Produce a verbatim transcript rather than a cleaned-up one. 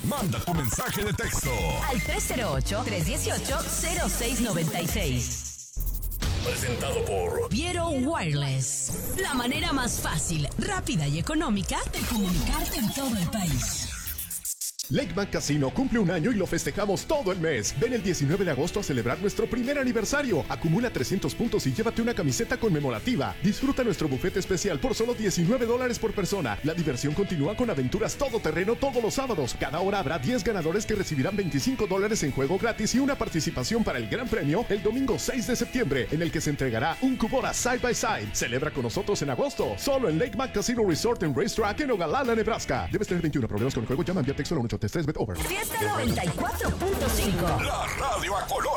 Manda tu mensaje de texto al tres cero ocho, tres uno ocho, cero seis nueve seis. Presentado por Viero Wireless. La manera más fácil, rápida y económica de comunicarte en todo el país. Lakebank Casino cumple un año y lo festejamos todo el mes. Ven el diecinueve de agosto a celebrar nuestro primer aniversario. Acumula trescientos puntos y llévate una camiseta conmemorativa. Disfruta nuestro buffet especial por solo diecinueve dólares por persona. La diversión continúa con aventuras todoterreno todos los sábados. Cada hora habrá diez ganadores que recibirán veinticinco dólares en juego gratis y una participación para el gran premio el domingo seis de septiembre, en el que se entregará un Kubota Side by Side. Celebra con nosotros en agosto, solo en Lakebank Casino Resort and Racetrack en Ogallala, Nebraska. Debes tener veintiuno problemas con el juego. Llama, envía texto al uno ocho tres, bet over. Fiesta noventa y cuatro punto cinco. la radio a color.